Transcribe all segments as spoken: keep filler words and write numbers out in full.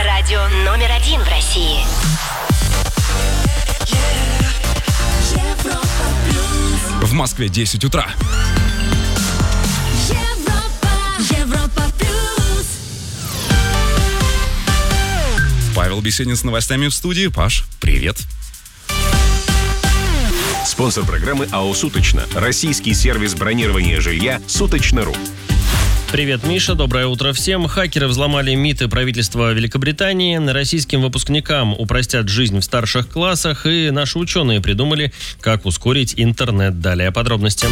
Радио номер один в России. В Москве десять утра. Европа, Европа плюс. Павел Беседин с новостями в студии. Паш, привет. Спонсор программы АО «Суточно». Российский сервис бронирования жилья «Суточно.ру». Привет, Миша. Доброе утро всем. Хакеры взломали МИДы правительства Великобритании. Российским выпускникам упростят жизнь в старших классах. И наши ученые придумали, как ускорить интернет. Далее подробности.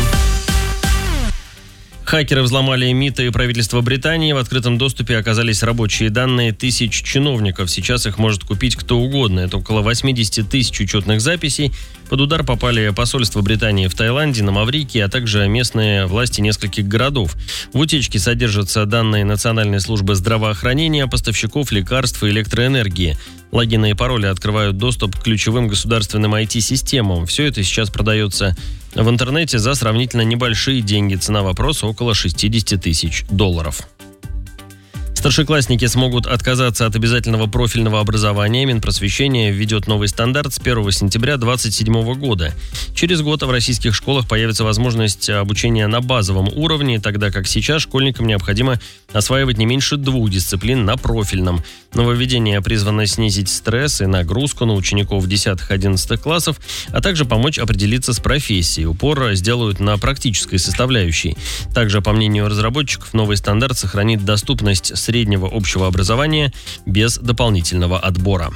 Хакеры взломали МИДы правительства Британии. В открытом доступе оказались рабочие данные тысяч чиновников. Сейчас их может купить кто угодно. Это около восемьдесят тысяч учетных записей. Под удар попали посольства Британии в Таиланде, на Маврикии, а также местные власти нескольких городов. В утечке содержатся данные Национальной службы здравоохранения, поставщиков лекарств и электроэнергии. Логины и пароли открывают доступ к ключевым государственным ай ти-системам. Все это сейчас продается в интернете за сравнительно небольшие деньги. Цена вопроса около шестьдесят тысяч долларов. Старшеклассники смогут отказаться от обязательного профильного образования. Минпросвещение введет новый стандарт с первого сентября две тысячи двадцать седьмого года. Через год в российских школах появится возможность обучения на базовом уровне, тогда как сейчас школьникам необходимо осваивать не меньше двух дисциплин на профильном. Нововведение призвано снизить стресс и нагрузку на учеников десятых-одиннадцатых классов, а также помочь определиться с профессией. Упор сделают на практической составляющей. Также, по мнению разработчиков, новый стандарт сохранит доступность среднего общего образования без дополнительного отбора.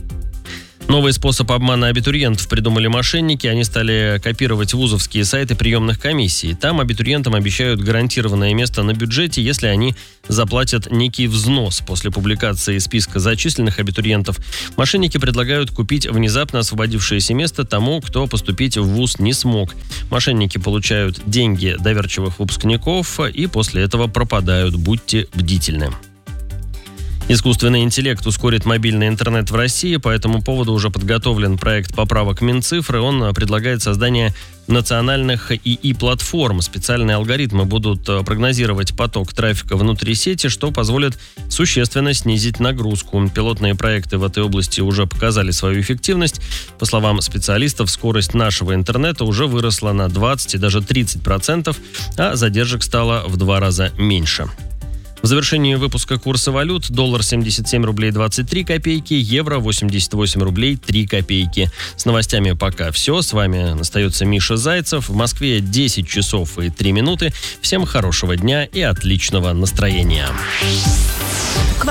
Новый способ обмана абитуриентов придумали мошенники. Они стали копировать вузовские сайты приемных комиссий. Там абитуриентам обещают гарантированное место на бюджете, если они заплатят некий взнос. После публикации списка зачисленных абитуриентов мошенники предлагают купить внезапно освободившееся место тому, кто поступить в вуз не смог. Мошенники получают деньги доверчивых выпускников и после этого пропадают. Будьте бдительны. Искусственный интеллект ускорит мобильный интернет в России. По этому поводу уже подготовлен проект поправок Минцифры. Он предлагает создание национальных ИИ-платформ. Специальные алгоритмы будут прогнозировать поток трафика внутри сети, что позволит существенно снизить нагрузку. Пилотные проекты в этой области уже показали свою эффективность. По словам специалистов, скорость нашего интернета уже выросла на двадцать и даже тридцать процентов, а задержек стало в два раза меньше. В завершении выпуска курса валют: доллар семьдесят семь рублей двадцать три копейки, евро восемьдесят восемь рублей три копейки. С новостями пока все. С вами остается Миша Зайцев. В Москве десять часов и три минуты. Всем хорошего дня и отличного настроения.